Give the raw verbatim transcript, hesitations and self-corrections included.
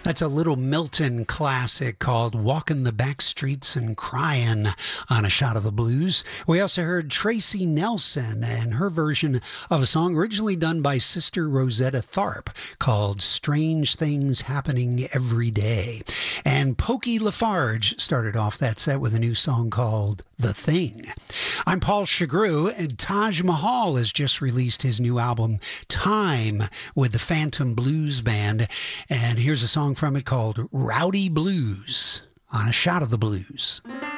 That's a Little Milton classic called Walking the Back Streets and Crying on A Shot of the Blues. We also heard Tracy Nelson and her version of a song originally done by Sister Rosetta Tharpe called Strange Things Happening Every Day. And Pokey Lafarge started off that set with a new song called The Thing. I'm Paul Chagru, and Taj Mahal has just released his new album Time with the Phantom Blues Band, and here's a song from it called Rowdy Blues on A Shot of the Blues.